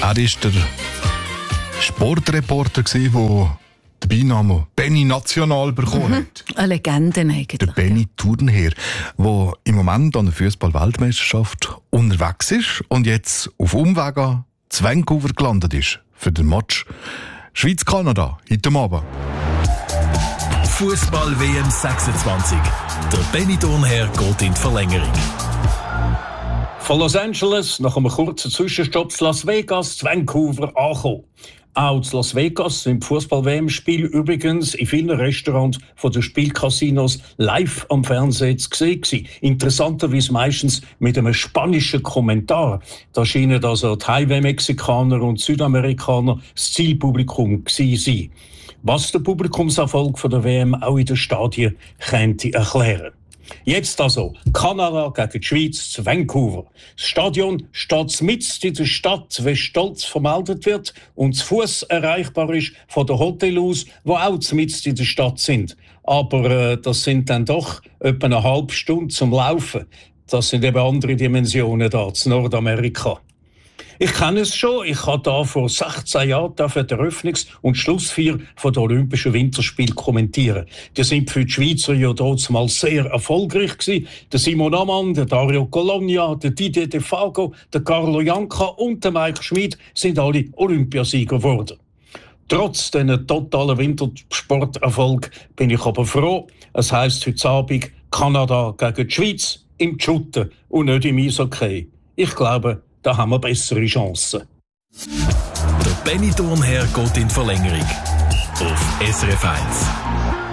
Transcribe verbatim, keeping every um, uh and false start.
Er war der Sportreporter, der den Beinamen Benny National bekommen mhm. hat. Eine Legende eigentlich. Der Benny Turnherr, der im Moment an der Fußball-Weltmeisterschaft unterwegs ist und jetzt auf Umwegen zu Vancouver gelandet ist für den Match Schweiz-Kanada heute Abend. Fußball-W M sechsundzwanzig. Der Benny Turnherr geht in die Verlängerung. Von Los Angeles nach einem kurzen Zwischenstopp zu Las Vegas, zu Vancouver angekommen. Auch zu Las Vegas sind Fußball-W M-Spiele übrigens in vielen Restaurants von den Spielcasinos live am Fernsehen zu sehen gewesen. Interessanterweise meistens mit einem spanischen Kommentar. Da scheinen also die Highway-Mexikaner und Südamerikaner das Zielpublikum gewesen sein. Was der Publikumserfolg von der W M auch in den Stadien könnte erklären. Jetzt also Kanada gegen die Schweiz zu Vancouver. Das Stadion steht mitten in der Stadt, wie stolz vermeldet wird, und zu Fuß erreichbar ist von den Hotels aus, die auch mitten in der Stadt sind. Aber äh, das sind dann doch etwa eine halbe Stunde zum Laufen. Das sind eben andere Dimensionen da, in Nordamerika. Ich kenne es schon. Ich habe da vor sechzehn Jahren die Eröffnungs- und Schlussfeier der Olympischen Winterspiele kommentieren. Die sind für die Schweizer ja dort mal sehr erfolgreich gewesen. Der Simon Ammann, der Dario Colonia, der Didier Defago, der Carlo Janka und der Mike Schmid sind alle Olympiasieger geworden. Trotz diesen totalen Wintersporterfolg bin ich aber froh. Es heisst heute Abend Kanada gegen die Schweiz im Shooten und nicht im Eishockey. Ich glaube, da haben wir bessere Chancen. Der Benny Turnherr geht in die Verlängerung auf S R F eins.